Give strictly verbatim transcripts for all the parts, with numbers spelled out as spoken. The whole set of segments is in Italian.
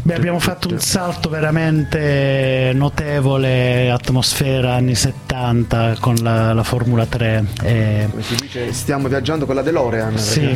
Beh, abbiamo fatto un salto veramente notevole, atmosfera anni settanta con la, la Formula tre. E... come si dice, stiamo viaggiando con la DeLorean. Sì,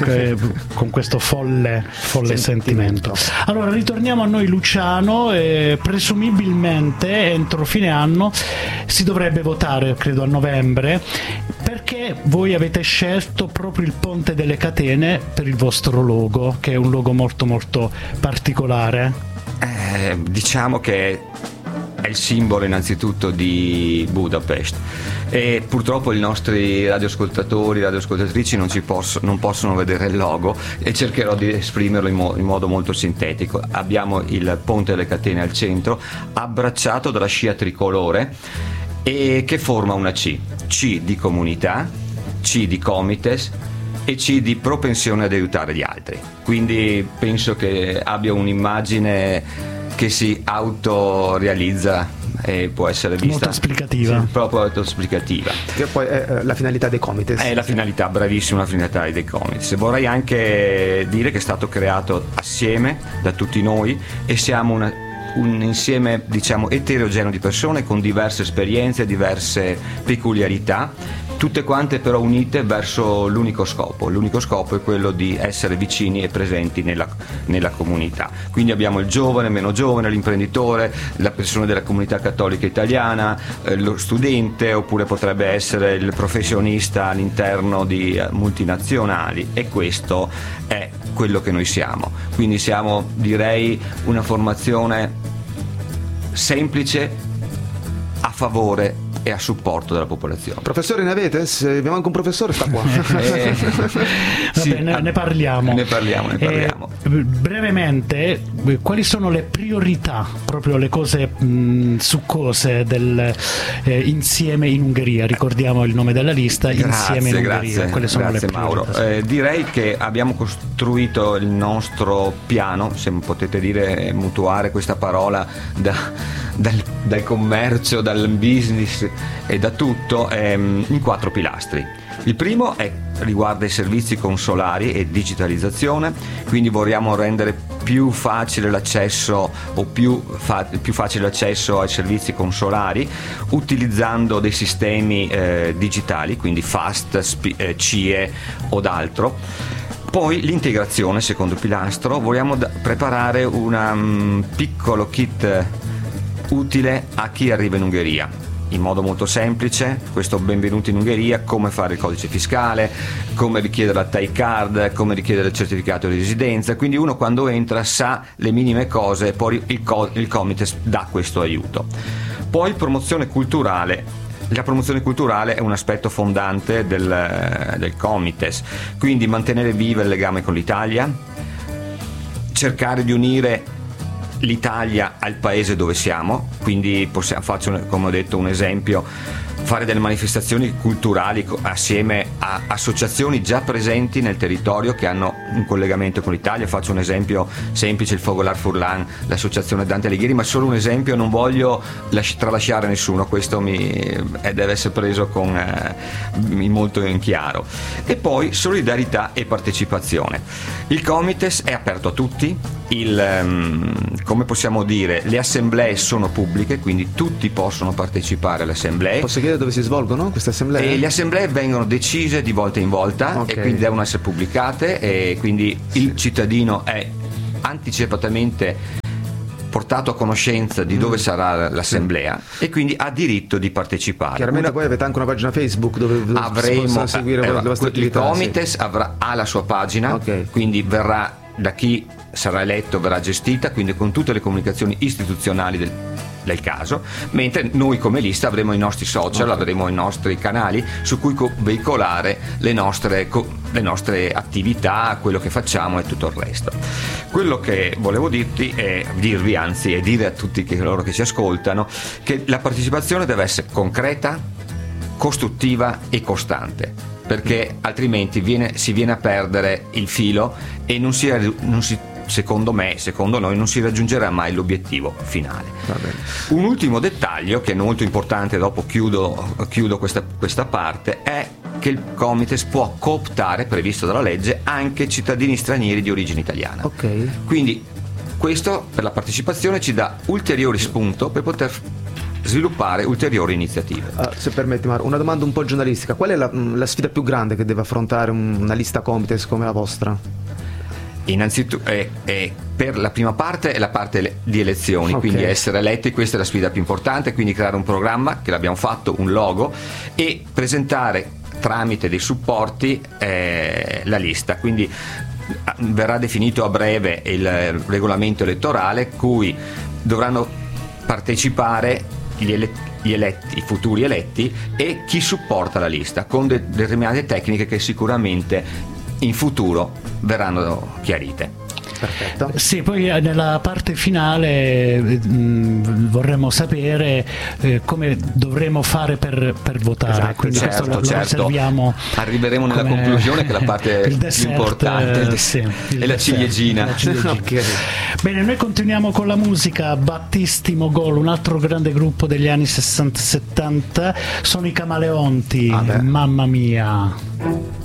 con questo folle, folle sentimento. sentimento. Allora ritorniamo a noi, Luciano. E presumibilmente entro fine anno si dovrebbe votare, credo a novembre, perché voi avete scelto proprio il Ponte delle Catene per il vostro logo, che è un logo molto molto particolare. Eh, diciamo che è il simbolo innanzitutto di Budapest e purtroppo i nostri radioascoltatori, radioascoltatrici non, ci posso, non possono vedere il logo, e cercherò di esprimerlo in, mo- in modo molto sintetico. Abbiamo il Ponte delle Catene al centro, abbracciato dalla scia tricolore, e che forma una C, C di comunità, C di comites e C di propensione ad aiutare gli altri. Quindi penso che abbia un'immagine che si autorealizza e può essere vista molto esplicativa, sì, proprio autoesplicativa, che poi è la finalità dei comites. È la finalità, bravissima, la finalità dei comites. Vorrei anche dire che è stato creato assieme da tutti noi e siamo una un insieme, diciamo, eterogeneo di persone con diverse esperienze, diverse peculiarità, tutte quante però unite verso l'unico scopo. L'unico scopo è quello di essere vicini e presenti nella, nella comunità. Quindi abbiamo il giovane, meno giovane, l'imprenditore, la persona della comunità cattolica italiana, eh, lo studente, oppure potrebbe essere il professionista all'interno di eh, multinazionali, e questo è quello che noi siamo. Quindi siamo, direi, una formazione semplice, a favore e a supporto della popolazione. Professore, ne avete? Se abbiamo anche un professore, sta qua. eh, sì, Vabbè, ne, ne parliamo. Ne parliamo, ne parliamo. Eh, brevemente, quali sono le priorità, proprio le cose mh, succose del eh, Insieme in Ungheria? Ricordiamo il nome della lista, grazie, Insieme in grazie, Ungheria. Quali sono grazie le Mauro. Eh, direi che abbiamo costruito il nostro piano, se potete dire, mutuare questa parola da, dal, dal commercio, dal business e da tutto, ehm, in quattro pilastri. Il primo è, riguarda i servizi consolari e digitalizzazione, quindi vogliamo rendere più facile l'accesso o più, fa- più facile l'accesso ai servizi consolari utilizzando dei sistemi eh, digitali, quindi FAST, sp- eh, C I E o d'altro. Poi l'integrazione, secondo pilastro, vogliamo da- preparare un um, piccolo kit utile a chi arriva in Ungheria. In modo molto semplice, questo benvenuto in Ungheria, come fare il codice fiscale, come richiedere la T I card, come richiedere il certificato di residenza, quindi uno quando entra sa le minime cose e poi il, co- il Comites dà questo aiuto. Poi promozione culturale. La promozione culturale è un aspetto fondante del, del Comites, quindi mantenere vivo il legame con l'Italia, cercare di unire l'Italia al paese dove siamo, quindi possiamo, faccio come ho detto un esempio, fare delle manifestazioni culturali assieme a associazioni già presenti nel territorio che hanno un collegamento con l'Italia. Faccio un esempio semplice, il Fogolar Furlan, l'associazione Dante Alighieri, ma solo un esempio, non voglio lasci- tralasciare nessuno, questo mi, eh, deve essere preso con, eh, molto in chiaro. E poi solidarietà e partecipazione. Il Comites è aperto a tutti, il, um, come possiamo dire, le assemblee sono pubbliche, quindi tutti possono partecipare alle assemblee. Posso chiedere dove si svolgono queste assemblee? E le assemblee vengono decise di volta in volta, okay, e quindi devono essere pubblicate, e quindi il cittadino è anticipatamente portato a conoscenza di dove mm. sarà l'assemblea, sì, e quindi ha diritto di partecipare. Chiaramente una... poi avete anche una pagina Facebook dove avremo, si possono seguire eh, le vostre attività. Il Comites sì. avrà, ha la sua pagina, okay, quindi verrà, da chi sarà eletto verrà gestita, quindi con tutte le comunicazioni istituzionali del, del caso, mentre noi come lista avremo i nostri social, okay, avremo i nostri canali su cui co- veicolare le nostre, co- le nostre attività, quello che facciamo e tutto il resto. Quello che volevo dirti è dirvi, anzi, e dire a tutti che, loro che ci ascoltano, che la partecipazione deve essere concreta, costruttiva e costante, perché altrimenti viene, si viene a perdere il filo e non si, non si secondo me, secondo noi, non si raggiungerà mai l'obiettivo finale. Va bene. Un ultimo dettaglio che è molto importante, dopo chiudo, chiudo questa, questa parte, è che il Comites può cooptare, previsto dalla legge, anche cittadini stranieri di origine italiana. Okay. Quindi questo per la partecipazione ci dà ulteriori spunto per poter sviluppare ulteriori iniziative. Uh, se permetti, Mauro, una domanda un po' giornalistica: qual è la, la sfida più grande che deve affrontare un, una lista Comites come la vostra? Innanzitutto è, è per la prima parte è la parte le, di elezioni, okay. quindi essere eletti, questa è la sfida più importante, quindi creare un programma, che l'abbiamo fatto, un logo, e presentare tramite dei supporti eh, la lista. Quindi verrà definito a breve il regolamento elettorale, cui dovranno partecipare gli eletti, gli eletti, i futuri eletti e chi supporta la lista, con de- determinate tecniche che sicuramente in futuro verranno chiarite. Perfetto. Sì, poi nella parte finale mh, vorremmo sapere eh, come dovremo fare per, per votare. Esatto, quindi certo, questo lo, certo. lo riserviamo. Arriveremo nella conclusione, che è la parte il dessert, più importante, il sì, il e la dessert, ciliegina. la ciliegina. Okay. Bene, noi continuiamo con la musica. Battisti Mogol, un altro grande gruppo degli anni sessanta settanta, sono i Camaleonti. Ah, mamma mia.